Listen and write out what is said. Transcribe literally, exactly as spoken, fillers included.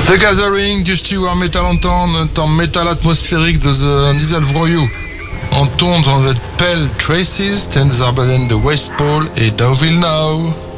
The Gathering, just you are metal entendre, en metal atmosphérique de The Diesel Vroyou. On tourne dans The Pale Traces, ten Zarbazen de West Pole et Deauville Now.